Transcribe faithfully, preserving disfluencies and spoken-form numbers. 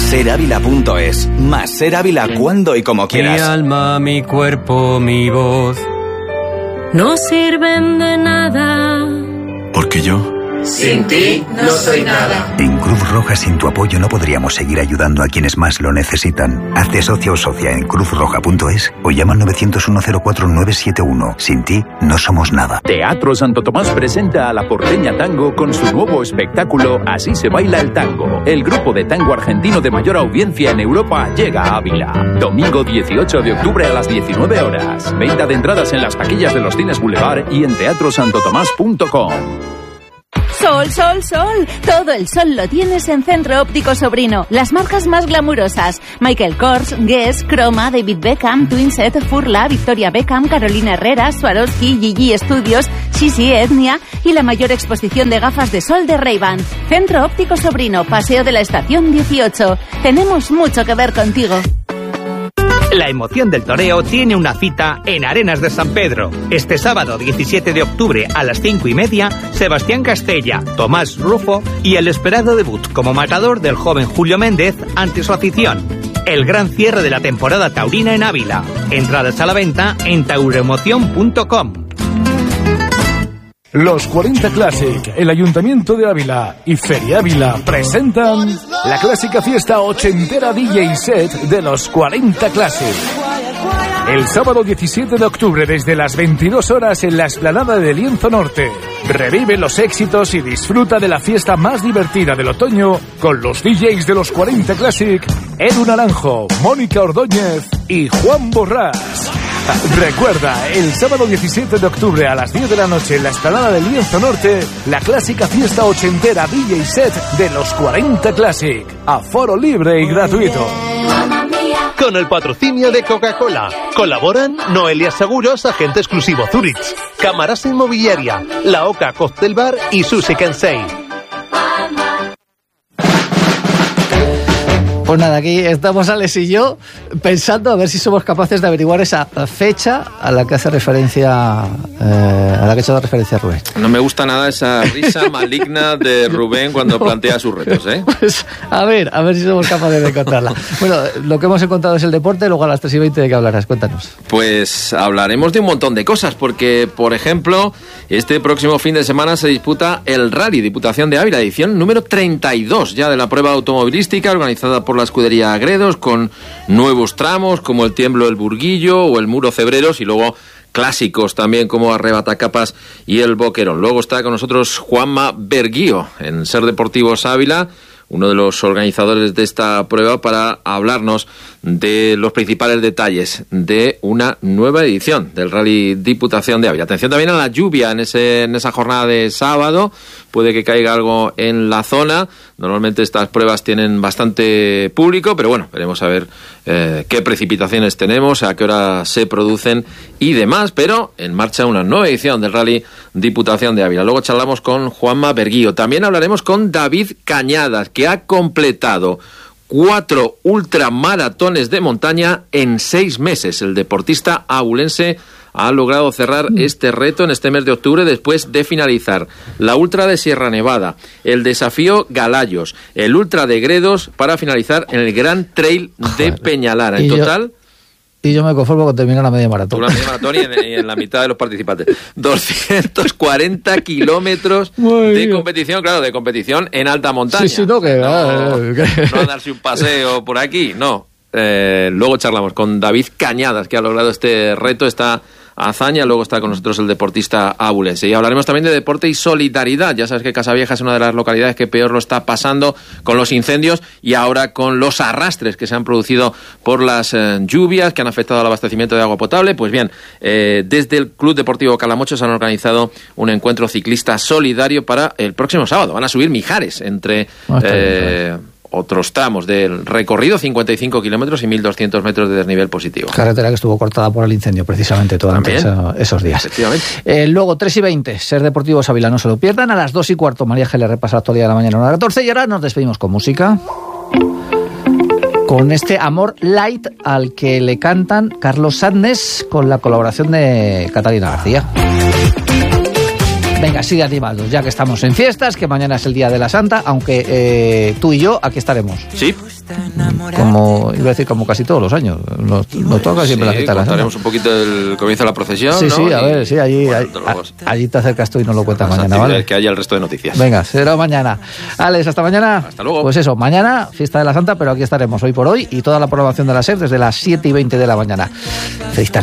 ser ávila punto es. Más Ser Ávila cuando y como quieras. Mi alma, mi cuerpo, mi voz no sirven de nada. Porque yo... sin ti no soy nada. En Cruz Roja, sin tu apoyo no podríamos seguir ayudando a quienes más lo necesitan. Hazte socio o socia en cruz roja punto es o llama al nueve cero uno cero cuatro nueve siete uno. Sin ti no somos nada. Teatro Santo Tomás presenta a La Porteña Tango con su nuevo espectáculo Así se baila el tango. El grupo de tango argentino de mayor audiencia en Europa llega a Ávila. Domingo dieciocho de octubre a las diecinueve horas. Venta de entradas en las taquillas de los cines Boulevard y en teatro santo tomás punto com. Sol, sol, sol. Todo el sol lo tienes en Centro Óptico Sobrino. Las marcas más glamurosas: Michael Kors, Guess, Chroma, David Beckham, Twinset, Furla, Victoria Beckham, Carolina Herrera, Swarovski, Gigi Studios, Sisi, Etnia y la mayor exposición de gafas de sol de Ray-Ban. Centro Óptico Sobrino, Paseo de la Estación dieciocho. Tenemos mucho que ver contigo. La emoción del toreo tiene una cita en Arenas de San Pedro. Este sábado diecisiete de octubre a las cinco y media, Sebastián Castella, Tomás Rufo y el esperado debut como matador del joven Julio Méndez ante su afición. El gran cierre de la temporada taurina en Ávila. Entradas a la venta en tauroemoción punto com. Los cuarenta Classic, el Ayuntamiento de Ávila y Feria Ávila presentan la clásica fiesta ochentera D J set de los cuarenta Classic. El sábado diecisiete de octubre desde las veintidós horas en la explanada de Lienzo Norte. Revive los éxitos y disfruta de la fiesta más divertida del otoño con los D Js de los cuarenta Classic, Edu Naranjo, Mónica Ordóñez y Juan Borrás. Recuerda, el sábado diecisiete de octubre a las diez de la noche en la explanada del Lienzo Norte, la clásica fiesta ochentera D J set de los cuarenta Classic. Aforo libre y gratuito. Con el patrocinio de Coca-Cola. Colaboran Noelia Seguros, agente exclusivo Zurich, Cámaras Inmobiliaria, La Oca Cocktail Bar y Sushi Kensei. Pues nada, aquí estamos Alex y yo pensando a ver si somos capaces de averiguar esa fecha a la que hace referencia eh, a la que ha hecho referencia Rubén. No me gusta nada esa risa maligna de Rubén cuando no. plantea sus retos, ¿eh? Pues a ver, a ver si somos capaces de encontrarla. Bueno, lo que hemos encontrado es el deporte, luego a las tres y veinte de qué hablarás, cuéntanos. Pues hablaremos de un montón de cosas, porque, por ejemplo, este próximo fin de semana se disputa el Rally Diputación de Ávila, edición número treinta y dos ya de la prueba automovilística organizada por la escudería Gredos, con nuevos tramos como el Tiemblo del Burguillo o el Muro Cebreros, y luego clásicos también como Arrebatacapas y el Boquerón. Luego está con nosotros Juanma Berguío en Ser Deportivos Ávila, uno de los organizadores de esta prueba, para hablarnos de los principales detalles de una nueva edición del Rally Diputación de Ávila. Atención también a la lluvia en ese en esa jornada de sábado. Puede que caiga algo en la zona. Normalmente estas pruebas tienen bastante público, pero bueno, veremos a ver eh, qué precipitaciones tenemos, a qué hora se producen y demás. Pero en marcha una nueva edición del Rally Diputación de Ávila. Luego charlamos con Juanma Berguío. También hablaremos con David Cañadas, que ha completado cuatro ultramaratones de montaña en seis meses. El deportista abulense ha logrado cerrar este reto en este mes de octubre después de finalizar la Ultra de Sierra Nevada, el Desafío Galayos, el Ultra de Gredos, para finalizar en el Gran Trail de Peñalara. En total... Y yo me conformo con terminar la media maratón. La media maratón y en, y en la mitad de los participantes. doscientos cuarenta kilómetros de competición, claro, de competición en alta montaña. Sí, sí, no, que... No, no darse un paseo por aquí, no. Eh, luego charlamos con David Cañadas, que ha logrado este reto, esta hazaña. Luego está con nosotros el deportista abulense. Y hablaremos también de deporte y solidaridad. Ya sabes que Casavieja es una de las localidades que peor lo está pasando con los incendios y ahora con los arrastres que se han producido por las eh, lluvias que han afectado al abastecimiento de agua potable. Pues bien, eh, desde el Club Deportivo Calamochos han organizado un encuentro ciclista solidario para el próximo sábado. Van a subir Mijares entre... Eh, otros tramos del recorrido, cincuenta y cinco kilómetros y mil doscientos metros de desnivel positivo. Carretera que estuvo cortada por el incendio precisamente todos esos días. Efectivamente. Eh, luego, tres y veinte, Ser Deportivos Ávila, no se lo pierdan. A las dos y cuarto, María G. le repasa la actualidad de la mañana a las catorce. Y ahora nos despedimos con música. Con este Amor Light al que le cantan Carlos Sadness con la colaboración de Catalina García. Venga, sigue animados, ya que estamos en fiestas, que mañana es el Día de la Santa, aunque eh, tú y yo aquí estaremos. Sí. Como, iba a decir, como casi todos los años. Nos, nos toca siempre sí, la fiesta de la Santa. Contaremos un poquito del comienzo de la procesión, Sí, ¿no? sí, a y, ver, sí, allí, bueno, allí, a, allí te acercas tú y nos lo cuentas mañana, ¿vale? Que haya el resto de noticias. Venga, será mañana. Alex, hasta mañana. Hasta luego. Pues eso, mañana, fiesta de la Santa, pero aquí estaremos hoy por hoy y toda la programación de la SER desde las siete y veinte de la mañana. Feliz tarde.